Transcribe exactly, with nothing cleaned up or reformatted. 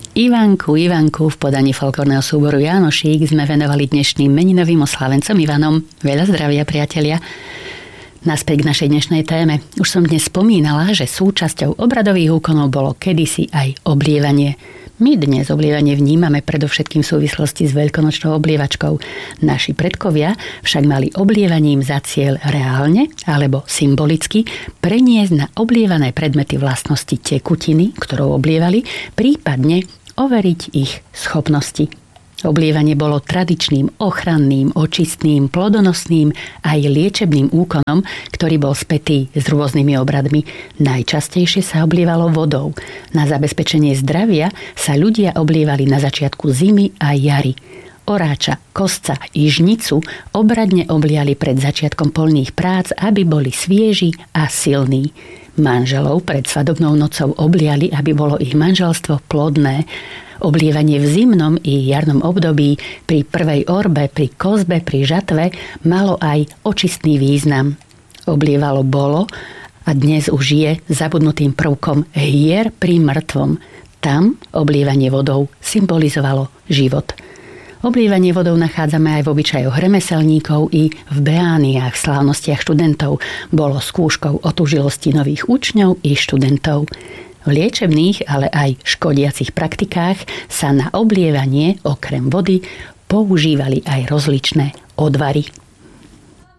Ivanku, Ivanku v podaní folklórneho súboru Jánošík sme venovali dnešným meninovým oslávencom Ivanom. Veľa zdravia, priatelia. Naspäť k našej dnešnej téme. Už som dnes spomínala, že súčasťou obradových úkonov bolo kedysi aj oblievanie. My dnes oblievanie vnímame predovšetkým v súvislosti s veľkonočnou oblievačkou. Naši predkovia však mali oblievaním za cieľ reálne alebo symbolicky preniesť na oblievané predmety vlastnosti tekutiny, ktorou oblievali, prípadne overiť ich schopnosti. Oblievanie bolo tradičným, ochranným, očistným, plodonosným aj liečebným úkonom, ktorý bol spätý s rôznymi obradmi. Najčastejšie sa oblievalo vodou. Na zabezpečenie zdravia sa ľudia oblievali na začiatku zimy a jary. Oráča, kosca i žnicu obradne obliali pred začiatkom poľných prác, aby boli svieži a silní. Manželov pred svadobnou nocou obliali, aby bolo ich manželstvo plodné. Oblievanie v zimnom i jarnom období, pri prvej orbe, pri kozbe, pri žatve malo aj očistný význam. Oblievalo bolo a dnes už je zabudnutým prvkom hier pri mŕtvom. Tam oblievanie vodou symbolizovalo život. Oblievanie vodou nachádzame aj v obyčajoch remeselníkov i v beániách, slávnostiach študentov. Bolo skúškou otužilosti nových učňov i študentov. V liečebných, ale aj škodiacich praktikách sa na oblievanie okrem vody používali aj rozličné odvary.